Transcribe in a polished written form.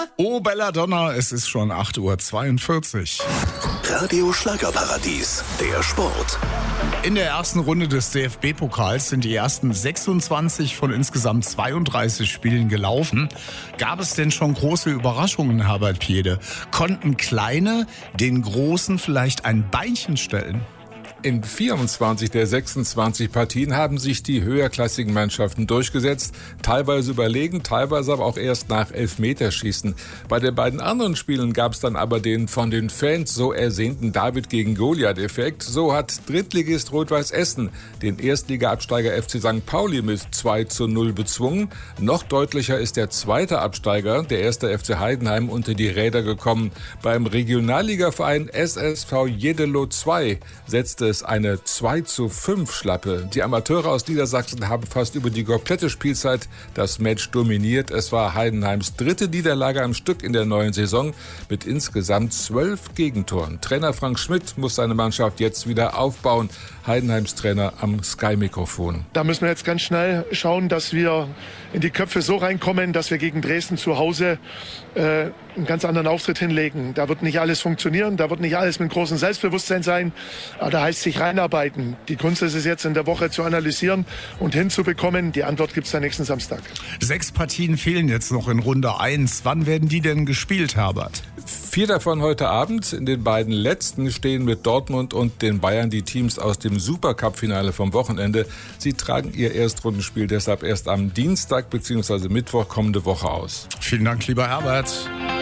Oh Belladonna, es ist schon 8:42 Uhr. Radio Schlagerparadies, der Sport. In der ersten Runde des DFB-Pokals sind die ersten 26 von insgesamt 32 Spielen gelaufen. Gab es denn schon große Überraschungen, Herbert Piede? Konnten Kleine den Großen vielleicht ein Beinchen stellen? In 24 der 26 Partien haben sich die höherklassigen Mannschaften durchgesetzt, teilweise überlegen, teilweise aber auch erst nach Elfmeterschießen. Bei den beiden anderen Spielen gab es dann aber den von den Fans so ersehnten David gegen Goliath-Effekt. So hat Drittligist Rot-Weiß Essen den Erstliga-Absteiger FC St. Pauli mit 2:0 bezwungen. Noch deutlicher ist der zweite Absteiger, der erste FC Heidenheim, unter die Räder gekommen. Beim Regionalligaverein SSV Jeddelo 2 setzte es eine 2:5 Schlappe. Die Amateure aus Niedersachsen haben fast über die komplette Spielzeit das Match dominiert. Es war Heidenheims dritte Niederlage am Stück in der neuen Saison mit insgesamt 12 Gegentoren. Trainer Frank Schmidt muss seine Mannschaft jetzt wieder aufbauen. Heidenheims Trainer am Sky-Mikrofon. Da müssen wir jetzt ganz schnell schauen, dass wir in die Köpfe so reinkommen, dass wir gegen Dresden zu Hause einen ganz anderen Auftritt hinlegen. Da wird nicht alles funktionieren, da wird nicht alles mit großem Selbstbewusstsein sein, aber da heißt sich reinarbeiten. Die Kunst ist es jetzt in der Woche zu analysieren und hinzubekommen. Die Antwort gibt es dann nächsten Samstag. 6 Partien fehlen jetzt noch in Runde 1. Wann werden die denn gespielt, Herbert? 4 davon heute Abend. In den beiden letzten stehen mit Dortmund und den Bayern die Teams aus dem Supercup-Finale vom Wochenende. Sie tragen ihr Erstrundenspiel deshalb erst am Dienstag bzw. Mittwoch kommende Woche aus. Vielen Dank, lieber Herbert.